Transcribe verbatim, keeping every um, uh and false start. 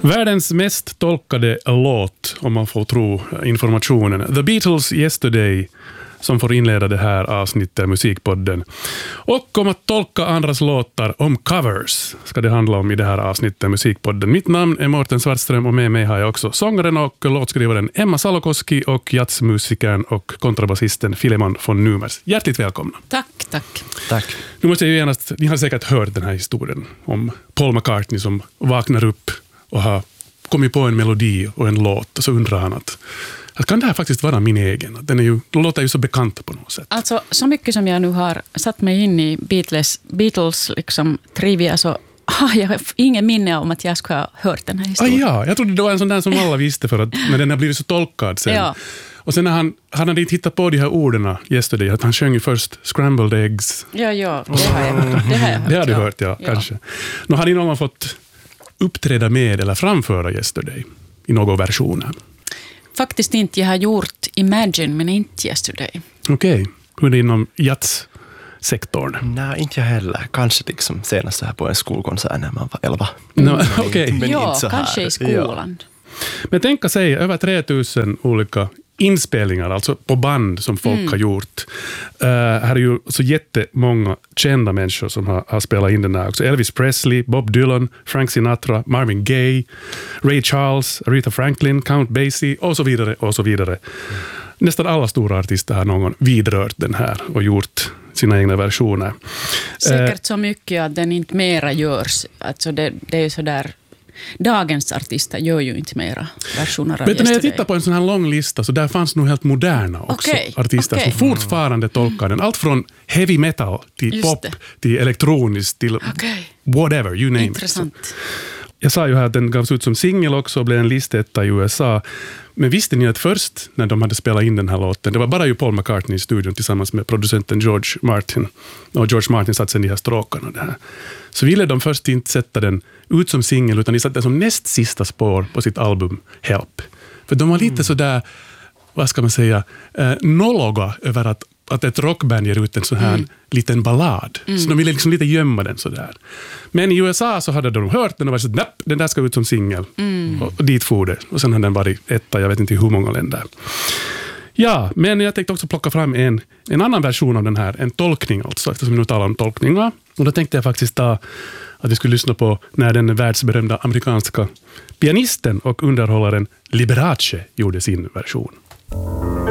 Världens mest tolkade låt, om man får tro informationen. The Beatles Yesterday, som får inleda det här avsnittet, Musikpodden. Och om att tolka andras låtar, om covers, ska det handla om i det här avsnittet, Musikpodden. Mitt namn är Mårten Svartström och med mig har jag också sångaren och låtskrivaren Emma Salokoski och jazzmusikern och kontrabasisten Filemon von Numers. Hjärtligt välkomna. Tack, tack. Tack. Nu måste jag ju genast, ni har säkert hört den här historien om Paul McCartney som vaknar upp och har kommit på en melodi och en låt och så undrar han att, att kan det här faktiskt vara min egen? Den är ju, låter ju så bekant på något sätt. Alltså, så mycket som jag nu har satt mig in i Beatles, Beatles liksom, trivia så har jag ingen minne om att jag skulle ha hört den här historien. Ah, ja, jag trodde det var en sån där som alla visste för att när den har blivit så tolkad sen. Ja. Och sen när han, han hade inte hittat på de här orden yesterday, att han sjöng ju först scrambled eggs. Ja, ja, det har jag hört. Det har, jag hört, det har du ja. hört, ja, ja. kanske. Nu har ni någon fått uppträda med eller framföra yesterday i någon version? Faktiskt inte. Jag har gjort Imagine, men inte Yesterday. Okej. Okay. Hur är det inom jazzsektorn? Nej, inte jag heller. Kanske liksom senast så här på en skolkonsert när man var elva. No, okej. Men ja, inte så här. kanske i skolan. Ja. Men tänka sig över tre tusen olika inspelningar, alltså på band som folk Mm. har gjort. Uh, här är ju så jättemånga kända människor som har, har spelat in den här också. Elvis Presley, Bob Dylan, Frank Sinatra, Marvin Gaye, Ray Charles, Aretha Franklin, Count Basie och så vidare och så vidare. Mm. Nästan alla stora artister har någon vidrört den här och gjort sina egna versioner. Säkert uh, så mycket att den inte mera görs. Alltså det, det är ju så där. Dagens artister gör ju inte mera versioner av Vet du, när jag Yesterday. tittar på en sån här lång lista så där fanns nog helt moderna också Okay, artister okay. som fortfarande tolkar den. Allt från heavy metal till Just pop, det. till elektroniskt, till Okay. whatever, you name Intressant. it. Jag sa ju här att den gavs ut som singel också och blev en listetta i U S A. Men visste ni att först när de hade spelat in den här låten, det var bara ju Paul McCartney i studion tillsammans med producenten George Martin. Och George Martin satt sen i här stråkarna det här. Så ville de först inte sätta den ut som singel utan de satte den som näst sista spår på sitt album Help. För de var lite mm. sådär, vad ska man säga, eh, nolloga över att att ett rockband ger ut en sån här mm. liten ballad. Mm. Så de ville liksom lite gömma den sådär. Men i U S A så hade de hört den och varit så nej, den där ska ut som singel. Mm. Och, och dit for det. Och sen har den varit etta, jag vet inte hur många länder. Ja, men jag tänkte också plocka fram en, en annan version av den här. En tolkning alltså, eftersom vi nu talar om tolkningar. Och då tänkte jag faktiskt ta att vi skulle lyssna på när den världsberömda amerikanska pianisten och underhållaren Liberace gjorde sin version.